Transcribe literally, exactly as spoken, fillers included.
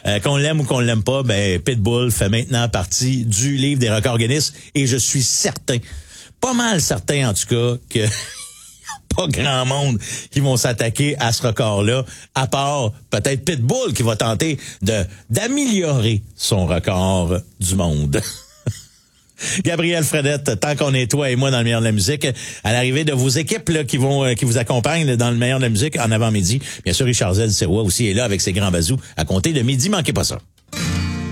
Euh, qu'on l'aime ou qu'on l'aime pas, ben Pitbull fait maintenant partie du livre des records Guinness et je suis certain, pas mal certain en tout cas, que pas grand monde qui vont s'attaquer à ce record-là, à part peut-être Pitbull qui va tenter de d'améliorer son record du monde. Gabriel Fredette, tant qu'on est toi et moi dans le meilleur de la musique, à l'arrivée de vos équipes là, qui vont euh, qui vous accompagnent là, dans le meilleur de la musique en avant-midi, bien sûr Richard Z. Sirois aussi est là avec ses grands bazous à compter de midi, manquez pas ça.